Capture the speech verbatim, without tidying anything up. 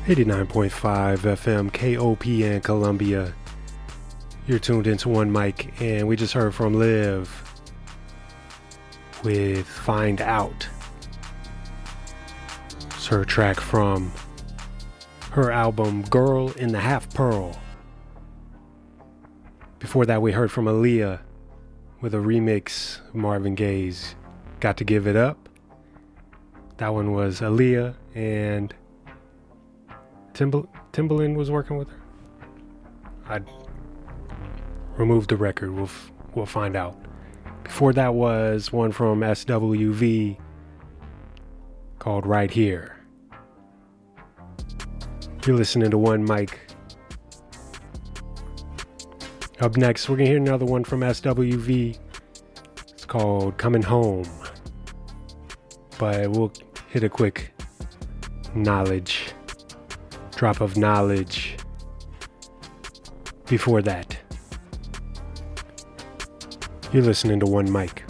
eighty-nine point five F M K O P N Columbia. You're tuned into One Mic, and we just heard from Liv with Find Out. It's her track from her album Girl in the Half Pearl. Before that, we heard from Aaliyah with a remix of Marvin Gaye's Got to Give It Up. That one was Aaliyah, and Timb- Timbaland was working with her. I removed the record. We'll f- we'll find out. Before that was one from S W V called Right Here. You're listening to One Mic. Up next, we're gonna hear another one from S W V. It's called Coming Home. But we'll hit a quick knowledge, drop of knowledge before that. You're listening to One Mic.